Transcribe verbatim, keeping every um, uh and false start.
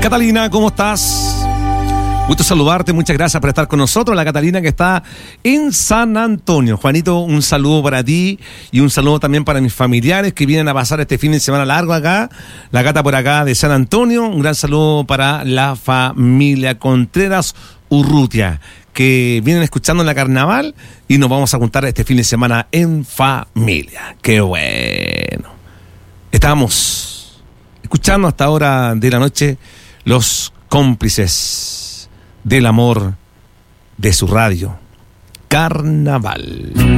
Catalina, ¿cómo estás? Gusto saludarte, muchas gracias por estar con nosotros. La Catalina que está en San Antonio. Juanito, un saludo para ti y un saludo también para mis familiares que vienen a pasar este fin de semana largo acá. La Cata por acá de San Antonio. Un gran saludo para la familia Contreras Urrutia, que vienen escuchando en la carnaval y nos vamos a juntar este fin de semana en familia. ¡Qué bueno! Estábamos escuchando hasta ahora de la noche los cómplices del amor de su radio, Carnaval.